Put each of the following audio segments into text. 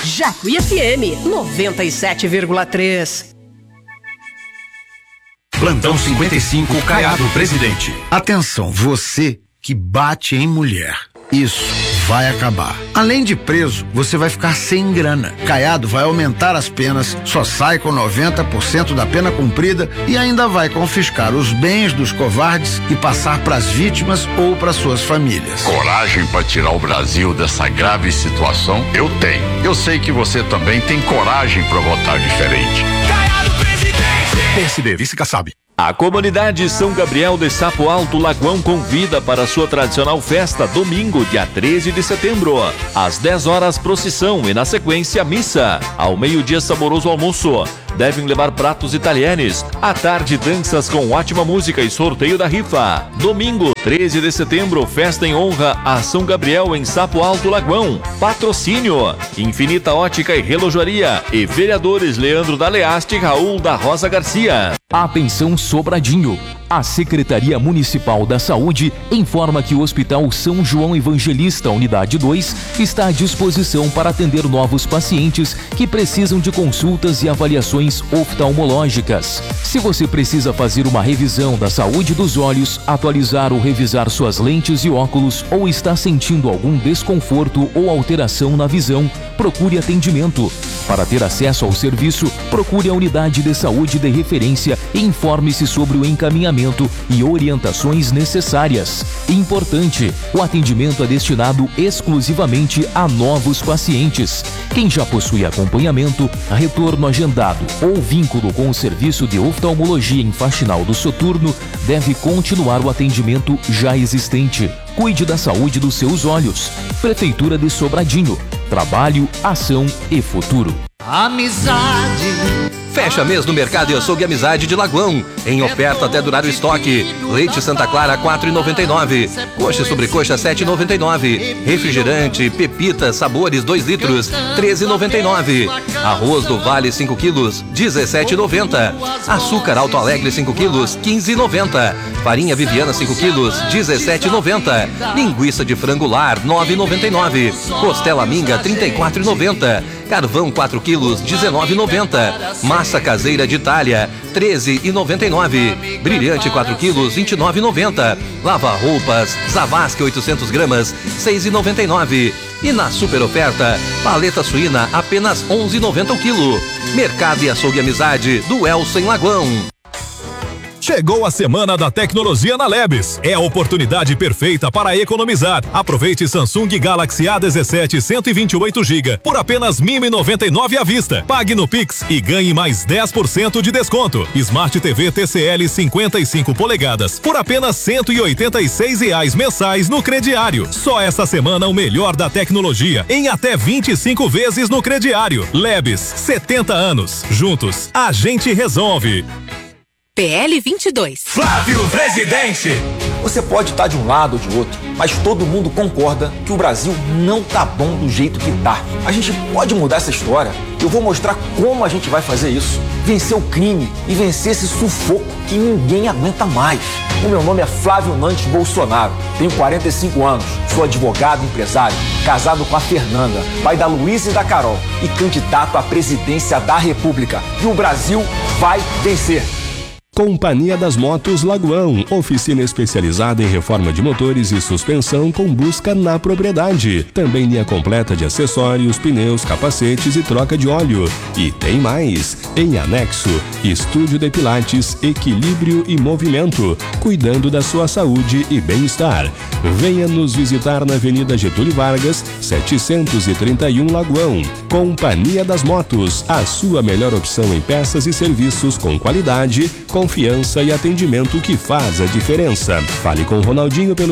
Jacuí FM 97,3. Plantão 55, Caiado Presidente. Atenção, você que bate em mulher. Isso vai acabar. Além de preso, você vai ficar sem grana. Caiado vai aumentar as penas, só sai com 90% da pena cumprida e ainda vai confiscar os bens dos covardes e passar para as vítimas ou para suas famílias. Coragem para tirar o Brasil dessa grave situação? Eu tenho. Eu sei que você também tem coragem para votar diferente. Caiado Presidente. PSD, vice-Kassab. A comunidade São Gabriel de Sapo Alto Lagoão convida para a sua tradicional festa domingo, dia 13 de setembro. Às 10 horas, procissão e na sequência, missa. Ao meio-dia, saboroso almoço. Devem levar pratos e talheres. À tarde, danças com ótima música e sorteio da rifa. Domingo, 13 de setembro, festa em honra a São Gabriel em Sapo Alto Lagoão. Patrocínio: Infinita Ótica e Relojaria e vereadores Leandro Daleaste e Raul da Rosa Garcia. Atenção Sobradinho. A Secretaria Municipal da Saúde informa que o Hospital São João Evangelista, Unidade 2, está à disposição para atender novos pacientes que precisam de consultas e avaliações oftalmológicas. Se você precisa fazer uma revisão da saúde dos olhos, atualizar ou revisar suas lentes e óculos ou está sentindo algum desconforto ou alteração na visão, procure atendimento. Para ter acesso ao serviço, procure a unidade de saúde de referência e informe-se sobre o encaminhamento e orientações necessárias. Importante, o atendimento é destinado exclusivamente a novos pacientes. Quem já possui acompanhamento, retorno agendado ou vínculo com o serviço de oftalmologia em Faxinal do Soturno deve continuar o atendimento já existente. Cuide da saúde dos seus olhos. Prefeitura de Sobradinho. Trabalho, ação e futuro. Amizade. Fecha mês no Mercado e Açougue Amizade de Lagoão. Em oferta até durar o estoque. Leite Santa Clara, R$ 4,99. Coxa e sobrecoxa, R$ 7,99. Refrigerante, Pepita, sabores, 2 litros, R$ 13,99. Arroz do Vale, 5 quilos, R$ 17,90. Açúcar Alto Alegre, 5 quilos, R$ 15,90. Farinha Viviana, 5 quilos, R$ 17,90. Linguiça de frango lar, R$ 9,99. Costela Minga, R$ 34,90. Carvão 4 quilos, R$ 19,90. Massa caseira de Itália, R$ 13,99. Brilhante 4 quilos, R$ 29,90. Lava roupas, Zavascki 800 gramas, R$ 6,99. E na super oferta, paleta suína, apenas R$ 11,90 o quilo. Mercado e Açougue Amizade, do Elson Lagoão. Chegou a semana da tecnologia na Lebes. É a oportunidade perfeita para economizar. Aproveite Samsung Galaxy A17 128GB por apenas R$ 1.099 à vista. Pague no Pix e ganhe mais 10% de desconto. Smart TV TCL 55 polegadas por apenas R$ 186 mensais no crediário. Só esta semana o melhor da tecnologia em até 25 vezes no crediário. Lebes, 70 anos. Juntos, a gente resolve. PL 22. Flávio Presidente. Você pode estar de um lado ou de outro, mas todo mundo concorda que o Brasil não tá bom do jeito que tá. A gente pode mudar essa história. Eu vou mostrar como a gente vai fazer isso. Vencer o crime e vencer esse sufoco que ninguém aguenta mais. O meu nome é Flávio Nantes Bolsonaro. Tenho 45 anos, sou advogado e empresário, casado com a Fernanda, pai da Luísa e da Carol e candidato à presidência da República. E o Brasil vai vencer. Companhia das Motos Lagoão, oficina especializada em reforma de motores e suspensão com busca na propriedade. Também linha completa de acessórios, pneus, capacetes e troca de óleo. E tem mais, em anexo, estúdio de pilates, equilíbrio e movimento, cuidando da sua saúde e bem-estar. Venha nos visitar na Avenida Getúlio Vargas, 731 Lagoão. Companhia das Motos, a sua melhor opção em peças e serviços com qualidade, confiança e atendimento que faz a diferença. Fale com Ronaldinho pelo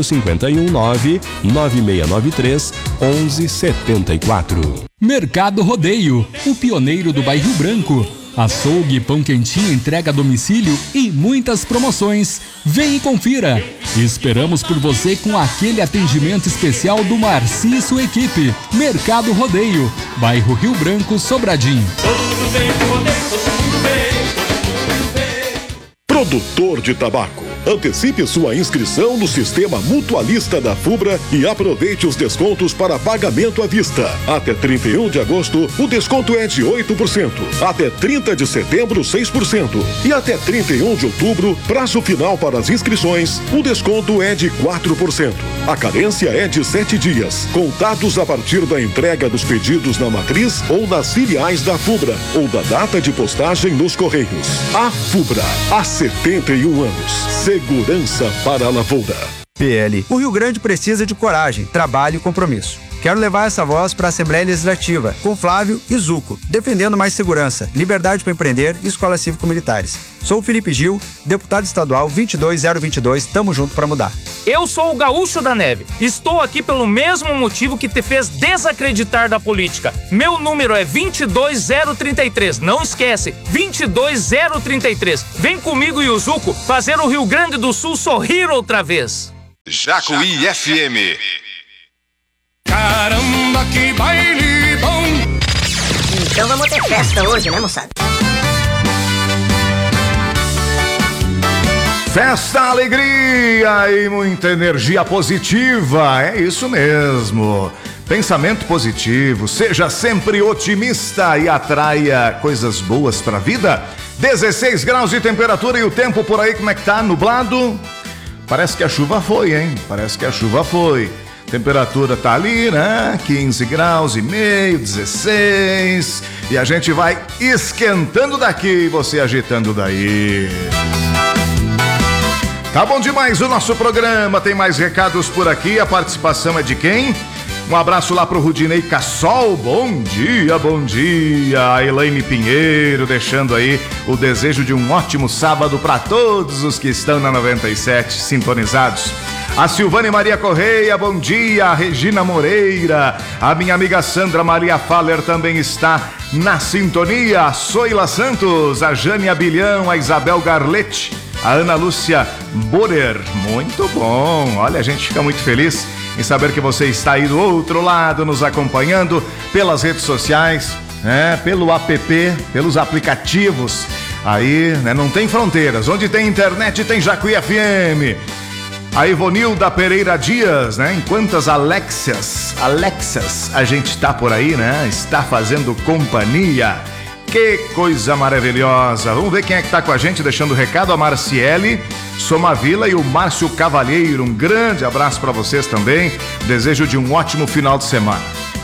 519-9693-1174. Mercado Rodeio, o pioneiro do bairro Branco. Açougue, pão quentinho, entrega a domicílio e muitas promoções. Vem e confira. Esperamos por você com aquele atendimento especial do Marci e sua equipe. Mercado Rodeio, bairro Rio Branco, Sobradinho. Produtor de tabaco. Antecipe sua inscrição no Sistema Mutualista da FUBRA e aproveite os descontos para pagamento à vista. Até 31 de agosto, o desconto é de 8%. Até 30 de setembro, 6%. E até 31 de outubro, prazo final para as inscrições, o desconto é de 4%. A carência é de 7 dias, contados a partir da entrega dos pedidos na matriz ou nas filiais da FUBRA ou da data de postagem nos Correios. A FUBRA, há 71 anos. Segurança para a lavoura. PL. O Rio Grande precisa de coragem, trabalho e compromisso. Quero levar essa voz para a Assembleia Legislativa, com Flávio e Zuco, defendendo mais segurança, liberdade para empreender e escolas cívico-militares. Sou o Felipe Gil, deputado estadual 22022, tamo junto para mudar. Eu sou o Gaúcho da Neve. Estou aqui pelo mesmo motivo que te fez desacreditar da política. Meu número é 22033. Não esquece, 22033. Vem comigo e o Zuco fazer o Rio Grande do Sul sorrir outra vez. Jacuí FM. Caramba, que baile bom! Então vamos ter festa hoje, né, moçada? Festa, alegria e muita energia positiva, é isso mesmo. Pensamento positivo, seja sempre otimista e atraia coisas boas pra vida. 16 graus de temperatura e o tempo por aí como é que tá? Nublado? Parece que a chuva foi, hein? Parece que a chuva foi. Temperatura tá ali, né? 15 graus e meio, 16. E a gente vai esquentando daqui e você agitando daí. Tá bom demais o nosso programa, tem mais recados por aqui, a participação é de quem? Um abraço lá pro Rudinei Cassol, bom dia. A Elaine Pinheiro deixando aí o desejo de um ótimo sábado para todos os que estão na 97 sintonizados. A Silvane Maria Correia, bom dia. A Regina Moreira, a minha amiga Sandra Maria Faller também está na sintonia. A Soila Santos, a Jane Abilhão, a Isabel Garlete, a Ana Lúcia Borer, muito bom. Olha, a gente fica muito feliz em saber que você está aí do outro lado nos acompanhando pelas redes sociais, né, pelo app, pelos aplicativos. Aí, né, não tem fronteiras. Onde tem internet tem Jacuí FM. A Ivonilda Pereira Dias, né? Em quantas Alexas a gente tá por aí, né? Está fazendo companhia. Que coisa maravilhosa. Vamos ver quem é que tá com a gente deixando o recado. A Marciele Somavila e o Márcio Cavalheiro. Um grande abraço para vocês também. Desejo de um ótimo final de semana.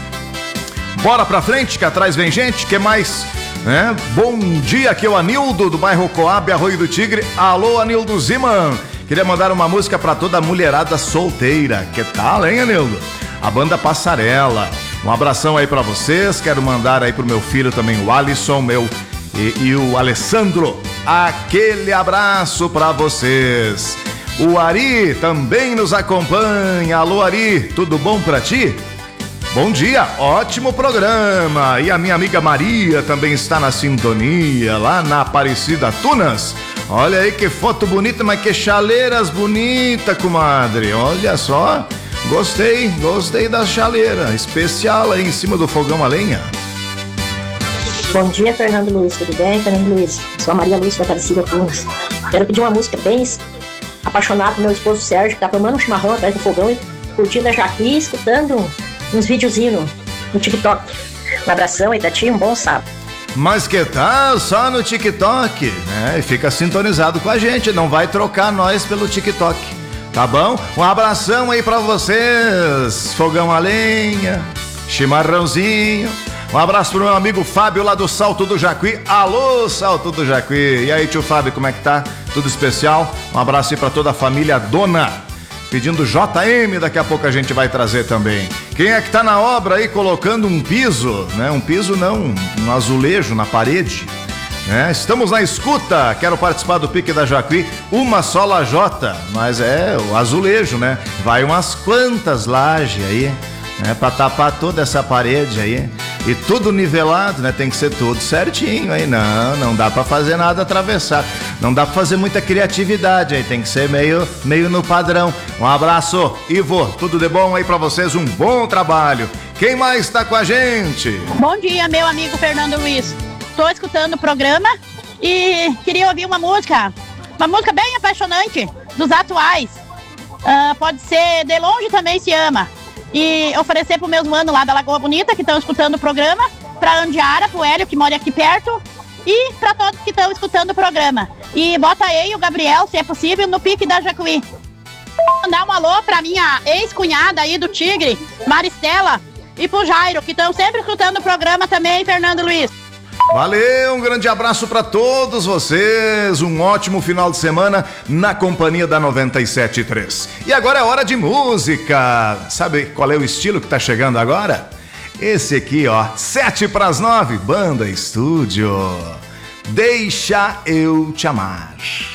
Bora pra frente, que atrás vem gente. Que mais? Né? Bom dia, aqui é o Anildo do bairro Coab, Arroio do Tigre. Alô, Anildo Ziman. Queria mandar uma música pra toda a mulherada solteira. Que tal, hein, Anildo? A banda Passarela. Um abração aí pra vocês. Quero mandar aí pro meu filho também, o Alisson, e o Alessandro. Aquele abraço pra vocês. O Ari também nos acompanha. Alô, Ari, tudo bom pra ti? Bom dia, ótimo programa. E a minha amiga Maria também está na sintonia, lá na Aparecida Tunas. Olha aí que foto bonita, mas que chaleiras bonitas, comadre. Olha só, gostei da chaleira. Especial aí em cima do fogão a lenha. Bom dia, Fernando Luiz, tudo bem, Fernando Luiz? Sou a Maria Luiz da Aparecida Tunas. Quero pedir uma música bem apaixonada pro meu esposo Sérgio, que tá tomando um chimarrão atrás do fogão e curtindo a Jacuí, escutando uns videozinhos no TikTok. Um abração aí pra ti, um bom sábado. Mas que tal só no TikTok, né? E fica sintonizado com a gente, não vai trocar nós pelo TikTok, tá bom? Um abração aí pra vocês, fogão a lenha, chimarrãozinho. Um abraço pro meu amigo Fábio lá do Salto do Jacuí. Alô, Salto do Jacuí. E aí, tio Fábio, como é que tá? Tudo especial? Um abraço aí pra toda a família Dona. Pedindo JM, daqui a pouco a gente vai trazer também. Quem é que tá na obra aí colocando um piso, né? Um piso não, um azulejo na parede, né? Estamos na escuta, quero participar do Pique da Jacuí, uma só lajota, mas é o azulejo, né? Vai umas quantas lajes aí, né? Pra tapar toda essa parede aí. E tudo nivelado, né? Tem que ser tudo certinho aí. Não dá pra fazer nada atravessado. Não dá pra fazer muita criatividade aí. Tem que ser meio no padrão. Um abraço, Ivo. Tudo de bom aí pra vocês. Um bom trabalho. Quem mais tá com a gente? Bom dia, meu amigo Fernando Luiz. Tô escutando o programa e queria ouvir uma música bem apaixonante. dos atuais. Pode ser de longe também se ama. E oferecer para os meus manos lá da Lagoa Bonita, que estão escutando o programa, para Andiara, pro Hélio, que mora aqui perto, e para todos que estão escutando o programa. E bota aí o Gabriel, se é possível, no pique da Jacuí. Mandar um alô para minha ex-cunhada aí do Tigre, Maristela, e pro Jairo, que estão sempre escutando o programa também, Fernando Luiz. Valeu, um grande abraço para todos vocês, um ótimo final de semana na companhia da 97.3. E agora é hora de música. Sabe qual é o estilo que tá chegando agora? Esse aqui, ó, 7:09, Banda Estúdio. Deixa eu te amar.